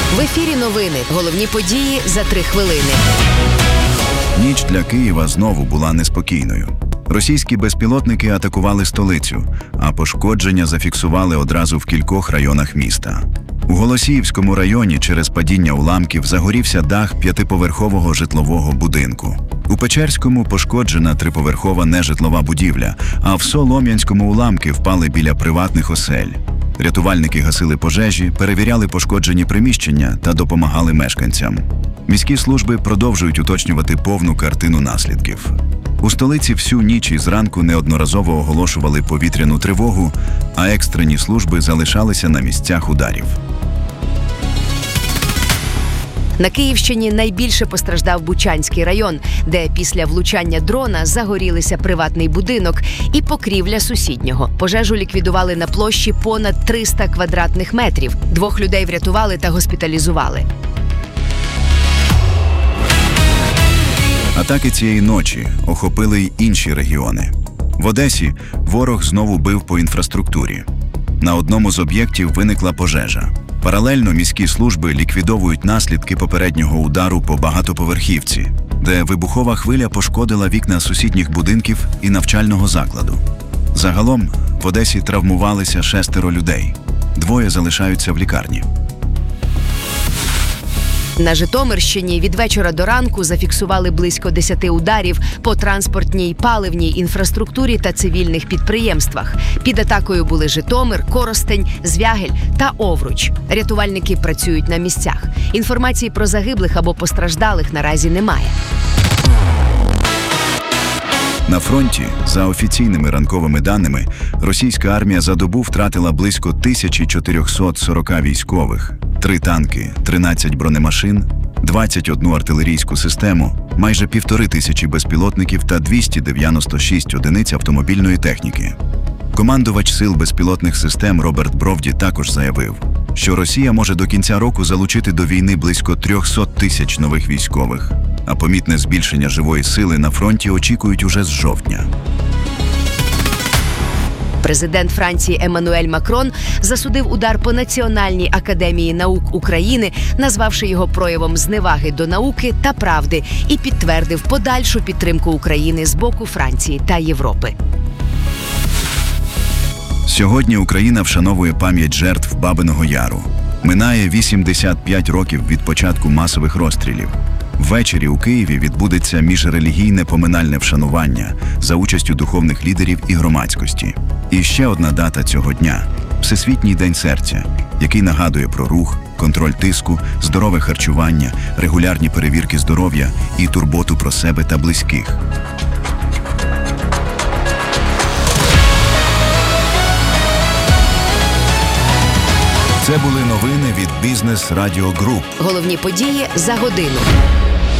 В ефірі новини. Головні події за 3 хвилини. Ніч для Києва знову була неспокійною. Російські безпілотники атакували столицю, а пошкодження зафіксували одразу в кількох районах міста. У Голосіївському районі через падіння уламків загорівся дах 5-поверхового житлового будинку. У Печерському пошкоджена 3-поверхова нежитлова будівля, а в Солом'янському уламки впали біля приватних осель. Рятувальники гасили пожежі, перевіряли пошкоджені приміщення та допомагали мешканцям. Міські служби продовжують уточнювати повну картину наслідків. У столиці всю ніч і зранку неодноразово оголошували повітряну тривогу, а екстрені служби залишалися на місцях ударів. На Київщині найбільше постраждав Бучанський район, де після влучання дрона загорілися приватний будинок і покрівля сусіднього. Пожежу ліквідували на площі понад 300 квадратних метрів. 2 людей врятували та госпіталізували. Атаки цієї ночі охопили й інші регіони. В Одесі ворог знову бив по інфраструктурі. На одному з об'єктів виникла пожежа. Паралельно міські служби ліквідовують наслідки попереднього удару по багатоповерхівці, де вибухова хвиля пошкодила вікна сусідніх будинків і навчального закладу. Загалом в Одесі травмувалися 6 людей. 2 залишаються в лікарні. На Житомирщині від вечора до ранку зафіксували близько 10 ударів по транспортній, паливній інфраструктурі та цивільних підприємствах. Під атакою були Житомир, Коростень, Звягель та Овруч. Рятувальники працюють на місцях. Інформації про загиблих або постраждалих наразі немає. На фронті, за офіційними ранковими даними, російська армія за добу втратила близько 1440 військових, 3 танки, 13 бронемашин, 21 артилерійську систему, майже 1500 безпілотників та 296 одиниць автомобільної техніки. Командувач сил безпілотних систем Роберт Бровді також заявив, що Росія може до кінця року залучити до війни близько 300 тисяч нових військових, а помітне збільшення живої сили на фронті очікують уже з жовтня. Президент Франції Еммануель Макрон засудив удар по Національній академії наук України, назвавши його проявом зневаги до науки та правди, і підтвердив подальшу підтримку України з боку Франції та Європи. Сьогодні Україна вшановує пам'ять жертв Бабиного Яру. Минає 85 років від початку масових розстрілів. Ввечері у Києві відбудеться міжрелігійне поминальне вшанування за участю духовних лідерів і громадськості. І ще одна дата цього дня – Всесвітній день серця, який нагадує про рух, контроль тиску, здорове харчування, регулярні перевірки здоров'я і турботу про себе та близьких. Це були новини від Бізнес Радіо Груп. Головні події за годину.